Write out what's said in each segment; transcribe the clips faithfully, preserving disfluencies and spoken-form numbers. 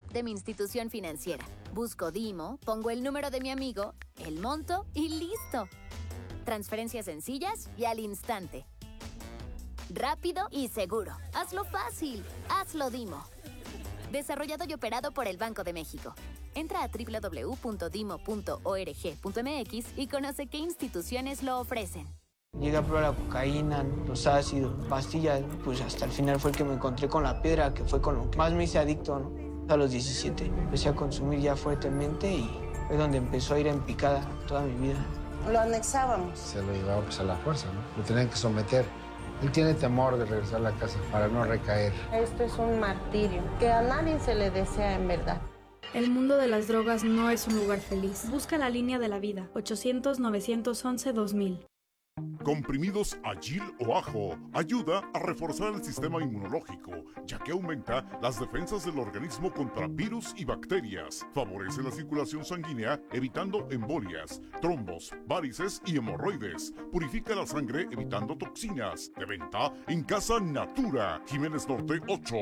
de mi institución financiera. Busco Dimo, pongo el número de mi amigo, el monto y listo. Transferencias sencillas y al instante. Rápido y seguro. Hazlo fácil. Hazlo Dimo. Desarrollado y operado por el Banco de México. Entra a doble u doble u doble u punto dimo punto org punto m x y conoce qué instituciones lo ofrecen. Llegué a probar la cocaína, los ácidos, pastillas, pues hasta el final fue el que me encontré con la piedra, que fue con lo que más me hice adicto, ¿no? A los diecisiete empecé a consumir ya fuertemente y fue donde empezó a ir en picada toda mi vida. Lo anexábamos. Se lo llevaba pues a la fuerza, ¿no? Lo tenían que someter. Él tiene temor de regresar a la casa para no recaer. Esto es un martirio que a nadie se le desea en verdad. El mundo de las drogas no es un lugar feliz. Busca la línea de la vida. ochocientos, novecientos once, dos mil. Comprimidos Agil o Ajo ayuda a reforzar el sistema inmunológico, ya que aumenta las defensas del organismo contra virus y bacterias. Favorece la circulación sanguínea, evitando embolias, trombos, varices y hemorroides. Purifica la sangre, evitando toxinas. De venta en Casa Natura, Jiménez Norte ocho.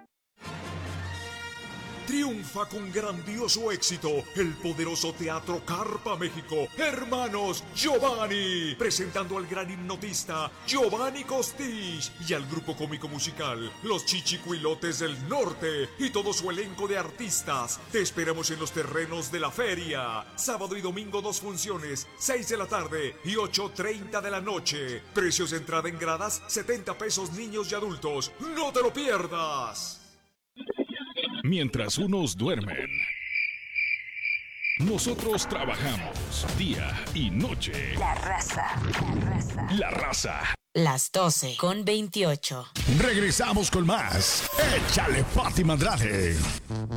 Triunfa con grandioso éxito el poderoso Teatro Carpa México, Hermanos Giovanni, presentando al gran hipnotista Giovanni Costich y al grupo cómico musical Los Chichicuilotes del Norte y todo su elenco de artistas. Te esperamos en los terrenos de la feria, sábado y domingo dos funciones, seis de la tarde y ocho treinta de la noche. Precios de entrada en gradas, setenta pesos niños y adultos. ¡No te lo pierdas! Mientras unos duermen, nosotros trabajamos día y noche. La raza, la raza. La raza. Las doce con veintiocho. Regresamos con más. Échale Fátima Andrade.